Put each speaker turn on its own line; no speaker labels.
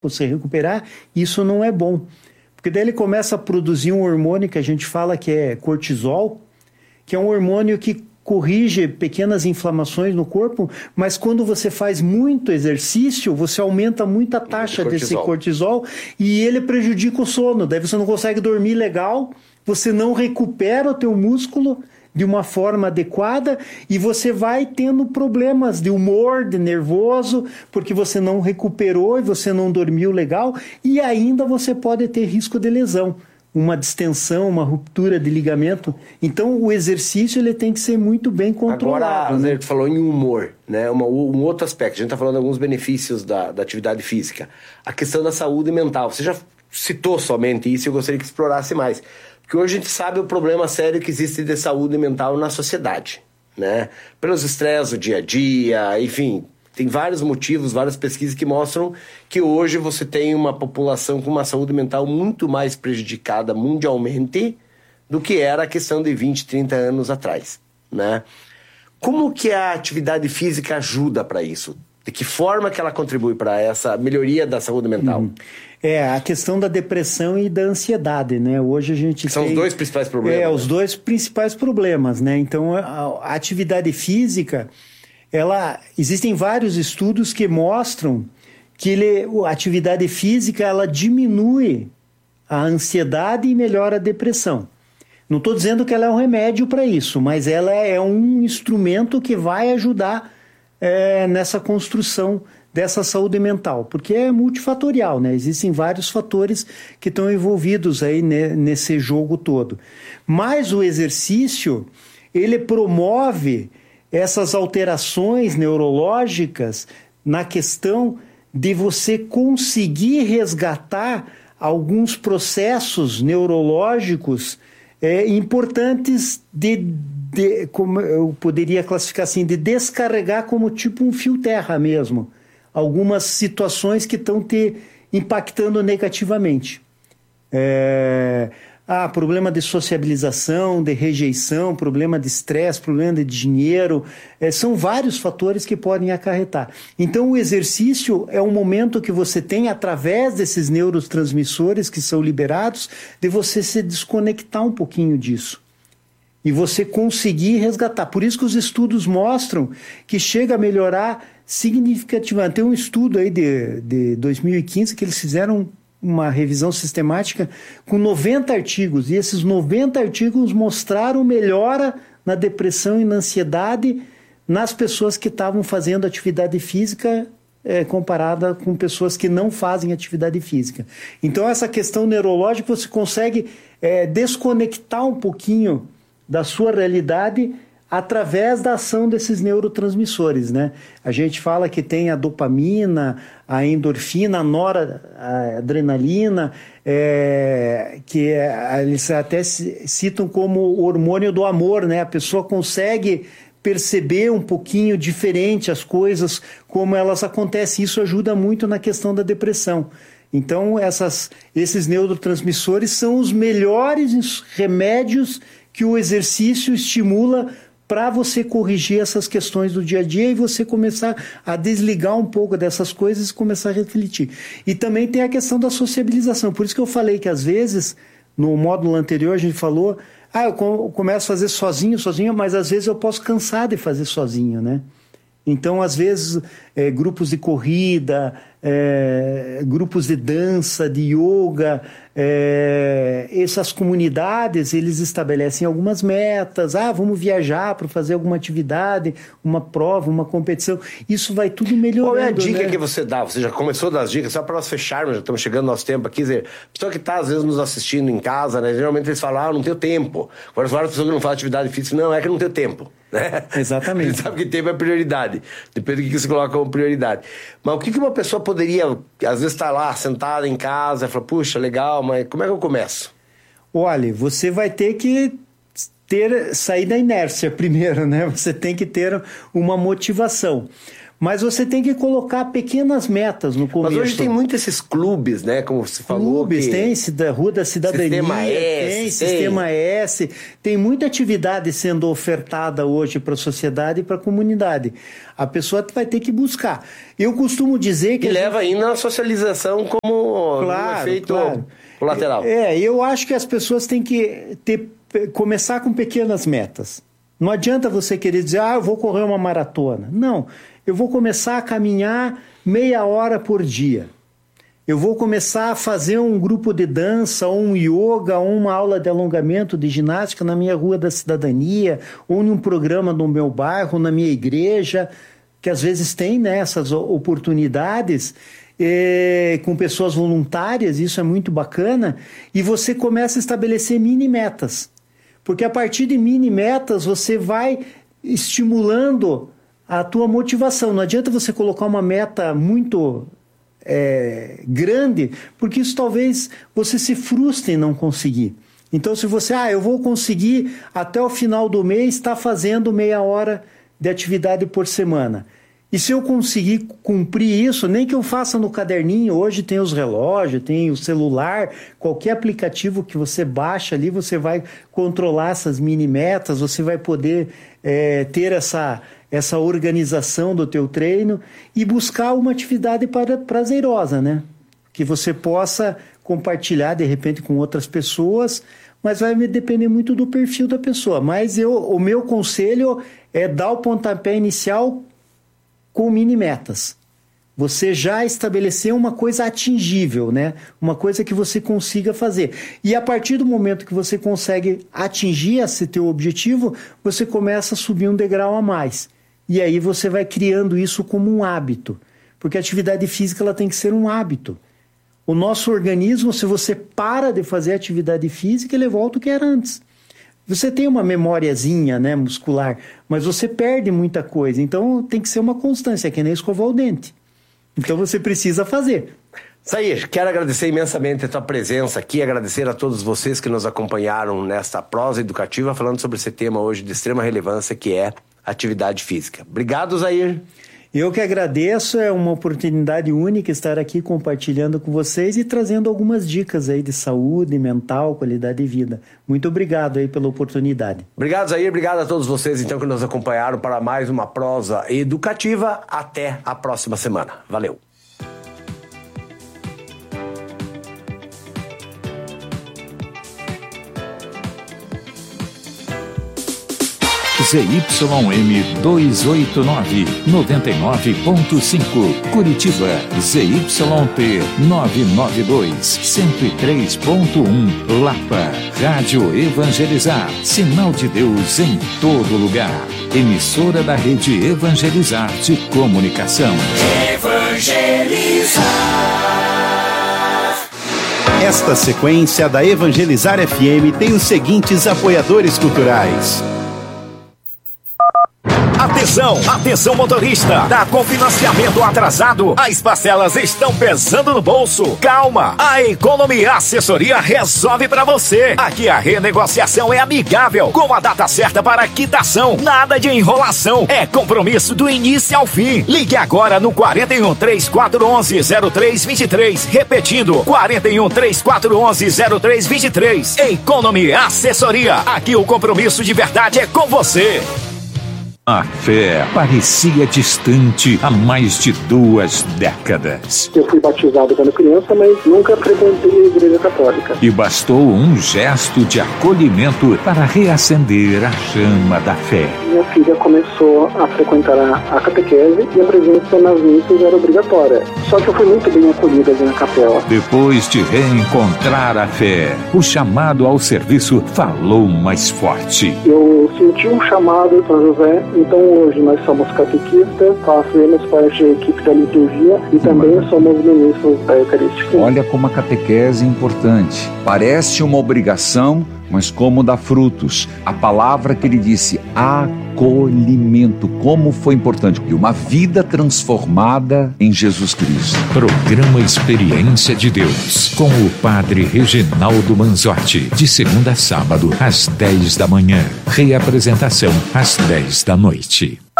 você recuperar, isso não é bom. Porque daí ele começa a produzir um hormônio que a gente fala que é cortisol, que é um hormônio que corrige pequenas inflamações no corpo, mas quando você faz muito exercício, você aumenta muito a taxa desse cortisol e ele prejudica o sono. Daí você não consegue dormir legal, você não recupera o teu músculo de uma forma adequada e você vai tendo problemas de humor, de nervoso, porque você não recuperou e você não dormiu legal e ainda você pode ter risco de lesão, uma distensão, uma ruptura de ligamento. Então o exercício ele tem que ser muito bem controlado.
Agora, tu falou em humor, né? Um outro aspecto, a gente está falando de alguns benefícios da atividade física. A questão da saúde mental, você já citou somente isso e eu gostaria que explorasse mais. Porque hoje a gente sabe o problema sério que existe de saúde mental na sociedade, né? Pelos estresses do dia a dia, enfim, tem vários motivos, várias pesquisas que mostram que hoje você tem uma população com uma saúde mental muito mais prejudicada mundialmente do que era a questão de 20, 30 anos atrás, né? Como que a atividade física ajuda para isso? De que forma que ela contribui para essa melhoria da saúde mental?
A questão da depressão e da ansiedade, né? Hoje a gente
São os dois principais problemas.
Os dois principais problemas, né? Então, a atividade física, existem vários estudos que mostram que a atividade física, ela diminui a ansiedade e melhora a depressão. Não estou dizendo que ela é um remédio para isso, mas ela é um instrumento que vai ajudar nessa construção dessa saúde mental, porque é multifatorial, né? Existem vários fatores que estão envolvidos aí nesse jogo todo. Mas o exercício, ele promove essas alterações neurológicas na questão de você conseguir resgatar alguns processos neurológicos importantes como eu poderia classificar assim, de descarregar como tipo um fio terra mesmo, algumas situações que estão te impactando negativamente. Problema de sociabilização, de rejeição, problema de estresse, problema de dinheiro, são vários fatores que podem acarretar. Então o exercício é um momento que você tem, através desses neurotransmissores que são liberados, de você se desconectar um pouquinho disso. E você conseguir resgatar. Por isso que os estudos mostram que chega a melhorar significativamente. Tem um estudo aí de 2015 que eles fizeram uma revisão sistemática com 90 artigos. E esses 90 artigos mostraram melhora na depressão e na ansiedade nas pessoas que estavam fazendo atividade física comparada com pessoas que não fazem atividade física. Então essa questão neurológica você consegue desconectar um pouquinho da sua realidade através da ação desses neurotransmissores, né? A gente fala que tem a dopamina, a endorfina, a noradrenalina, que eles até citam como o hormônio do amor, né? A pessoa consegue perceber um pouquinho diferente as coisas, como elas acontecem. Isso ajuda muito na questão da depressão. Então, esses neurotransmissores são os melhores remédios que o exercício estimula para você corrigir essas questões do dia a dia e você começar a desligar um pouco dessas coisas e começar a refletir. E também tem a questão da sociabilização. Por isso que eu falei que, às vezes, no módulo anterior, a gente falou, eu começo a fazer sozinho, mas às vezes eu posso cansar de fazer sozinho, né? Então, às vezes, grupos de corrida, grupos de dança, de yoga, essas comunidades, eles estabelecem algumas metas. Vamos viajar para fazer alguma atividade, uma prova, uma competição. Isso vai tudo melhorando.
Qual é a dica,
né?
Que você dá? Você já começou a dar as dicas, só para nós fecharmos, já estamos chegando no nosso tempo aqui. Dizer, a pessoa que está, às vezes, nos assistindo em casa, né? Geralmente eles falam, não tenho tempo. Agora, várias pessoas que não fazem atividade física, não, é que não tenho tempo. Né?
Exatamente.
A gente sabe que tempo é prioridade, depende do que você coloca como prioridade. Mas o que uma pessoa poderia, às vezes, estar lá sentada em casa e falar, puxa, legal, mas como é que eu começo?
Olha, você vai ter que sair da inércia primeiro, né? Você tem que ter uma motivação. Mas você tem que colocar pequenas metas no começo.
Mas hoje tem muito esses clubes, né? Como você falou.
Clubes, tem Rua da Cidadania,
Sistema S,
tem Sistema S, tem muita atividade sendo ofertada hoje para a sociedade e para a comunidade. A pessoa vai ter que buscar. Eu costumo dizer que...
E leva ainda a socialização como um efeito colateral.
Eu acho que as pessoas têm que começar com pequenas metas. Não adianta você querer dizer, eu vou correr uma maratona. Não, eu vou começar a caminhar meia hora por dia. Eu vou começar a fazer um grupo de dança, ou um yoga, ou uma aula de alongamento, de ginástica na minha Rua da Cidadania, ou em um programa no meu bairro, na minha igreja, que às vezes tem, né, essas oportunidades com pessoas voluntárias, isso é muito bacana, e você começa a estabelecer mini metas. Porque a partir de mini metas você vai estimulando a tua motivação. Não adianta você colocar uma meta muito grande, porque isso talvez você se frustre em não conseguir. Então, se você, eu vou conseguir até o final do mês estar fazendo meia hora de atividade por semana. E se eu conseguir cumprir isso, nem que eu faça no caderninho, hoje tem os relógios, tem o celular, qualquer aplicativo que você baixa ali, você vai controlar essas mini metas, você vai poder ter essa organização do teu treino e buscar uma atividade prazerosa, né? Que você possa compartilhar, de repente, com outras pessoas, mas vai depender muito do perfil da pessoa. Mas o meu conselho é dar o pontapé inicial com mini metas. Você já estabeleceu uma coisa atingível, né? Uma coisa que você consiga fazer. E a partir do momento que você consegue atingir esse teu objetivo, você começa a subir um degrau a mais. E aí você vai criando isso como um hábito. Porque a atividade física ela tem que ser um hábito. O nosso organismo, se você para de fazer atividade física, ele volta o que era antes. Você tem uma memóriazinha, né, muscular, mas você perde muita coisa. Então tem que ser uma constância, que nem escovar o dente. Então você precisa fazer.
Sair, quero agradecer imensamente a tua presença aqui, agradecer a todos vocês que nos acompanharam nesta prosa educativa, falando sobre esse tema hoje de extrema relevância, que é atividade física. Obrigado, Zair.
Eu que agradeço, é uma oportunidade única estar aqui compartilhando com vocês e trazendo algumas dicas aí de saúde mental, qualidade de vida. Muito obrigado aí pela oportunidade.
Obrigado, Zair. Obrigado a todos vocês então que nos acompanharam para mais uma prosa educativa. Até a próxima semana. Valeu.
ZYM 289, 99.5, Curitiba, ZYT 992, 103.1, Lapa, Rádio Evangelizar, sinal de Deus em todo lugar, emissora da Rede Evangelizar de Comunicação.
Evangelizar. Esta sequência da Evangelizar FM tem os seguintes apoiadores culturais. Atenção, atenção motorista, tá com financiamento atrasado, as parcelas estão pesando no bolso. Calma, a Economia Assessoria resolve pra você. Aqui a renegociação é amigável, com a data certa para quitação, nada de enrolação, é compromisso do início ao fim. Ligue agora no 41 3411 0323, repetindo, 41 3411 0323. Economia Assessoria, aqui o compromisso de verdade é com você.
A fé parecia distante há mais de 2 décadas.
Eu fui batizado quando criança, mas nunca frequentei a igreja católica.
E bastou um gesto de acolhimento para reacender a chama da fé.
Minha filha começou a frequentar a catequese e a presença nas missas era obrigatória. Só que eu fui muito bem acolhida ali na capela.
Depois de reencontrar a fé, o chamado ao serviço falou mais forte.
Eu senti um chamado para José. Então hoje nós somos catequistas, fazemos parte da equipe da liturgia e também somos ministros da Eucarística.
Olha como a catequese é importante. Parece uma obrigação, mas como dá frutos. A palavra que ele disse, acolhimento, como foi importante. E uma vida transformada em Jesus Cristo.
Programa Experiência de Deus, com o Padre Reginaldo Manzotti, de segunda a sábado, às 10 da manhã. Reapresentação, às 10 da noite.